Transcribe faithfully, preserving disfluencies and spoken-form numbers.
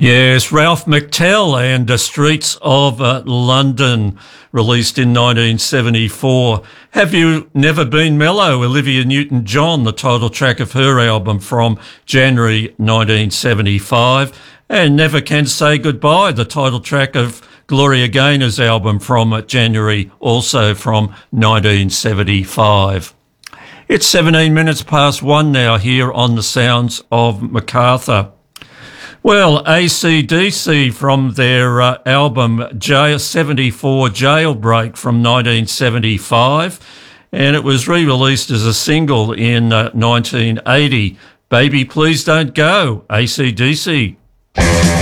Yes, Ralph McTell and the Streets of uh, London, released in nineteen seventy-four. Have You Never Been Mellow? Olivia Newton-John, the title track of her album from January nineteen seventy-five. And Never Can Say Goodbye, the title track of Gloria Gaynor's album from January, also from nineteen seventy-five. It's seventeen minutes past one now here on the Sounds of Macarthur. Well, A C D C from their uh, album Jail seventy-four Jailbreak from nineteen seventy-five, and it was re-released as a single in uh, nineteen eighty. Baby Please Don't Go, A C D C.